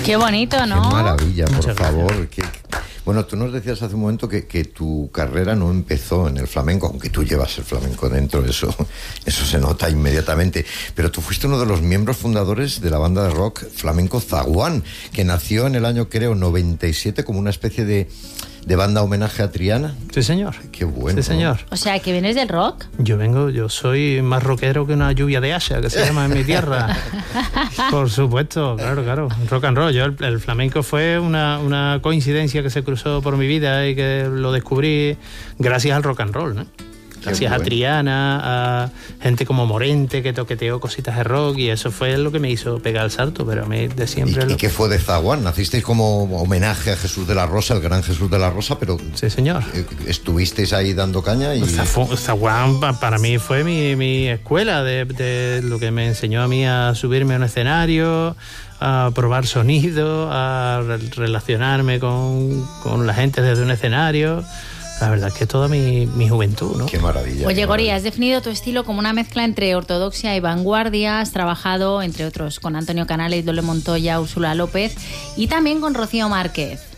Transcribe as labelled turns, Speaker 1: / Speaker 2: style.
Speaker 1: Qué bonito, ¿no?
Speaker 2: Qué maravilla, por
Speaker 3: Muchas
Speaker 2: favor. Bueno, tú nos decías hace un momento que tu carrera no empezó en el flamenco, aunque tú llevas el flamenco dentro, eso se nota inmediatamente. Pero tú fuiste uno de los miembros fundadores de la banda de rock flamenco Zaguán, que nació en el año, creo, 97 como una especie de banda homenaje a Triana.
Speaker 3: Sí, señor.
Speaker 2: Qué bueno.
Speaker 3: Sí, señor.
Speaker 1: O sea, ¿que vienes del rock?
Speaker 3: Yo soy más rockero que una lluvia de Asha, que se llama en mi tierra. Por supuesto, claro. Rock and roll. El flamenco fue una coincidencia que se cruzó por mi vida y que lo descubrí gracias al rock and roll, ¿no? Gracias a Triana, a gente como Morente que toqueteó cositas de rock, y eso fue lo que me hizo pegar el salto, pero a mí de siempre...
Speaker 2: ¿Y qué fue de Zaguán? Nacisteis como homenaje a Jesús de la Rosa, el gran Jesús de la Rosa, pero...
Speaker 3: Sí, señor.
Speaker 2: ¿Estuvisteis ahí dando caña? Y...
Speaker 3: Zaguán para mí fue mi escuela de lo que me enseñó a mí a subirme a un escenario, a probar sonido, a relacionarme con la gente desde un escenario. La verdad es que es toda mi juventud, ¿no?
Speaker 2: Qué maravilla.
Speaker 1: Oye, Gori, has definido tu estilo como una mezcla entre ortodoxia y vanguardia. Has trabajado, entre otros, con Antonio Canales, Dole Montoya, Úrsula López y también con Rocío Márquez.